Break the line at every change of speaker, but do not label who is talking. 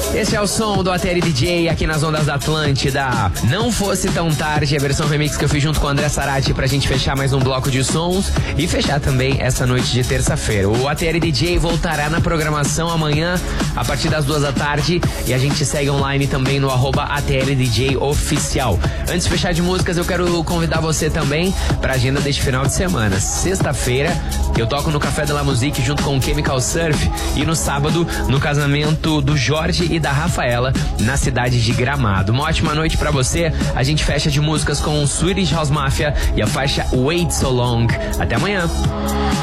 Esse é o som do ATL DJ aqui nas ondas da Atlântida. Não fosse tão tarde, a versão remix que eu fiz junto com o André Sarati pra gente fechar mais um bloco de sons e fechar também essa noite de terça-feira. O ATL DJ voltará na programação amanhã a partir das 2 da tarde e a gente segue online também no @ATL DJ Oficial. Antes de fechar de músicas, eu quero convidar você também pra agenda deste final de semana. Sexta-feira, eu toco no Café de la Musique junto com o Chemical Surf e no sábado, no casamento do Jorge e da Rafaela, na cidade de Gramado. Uma ótima noite pra você. A gente fecha de músicas com Swedish House Mafia e a faixa Wait So Long. Até amanhã.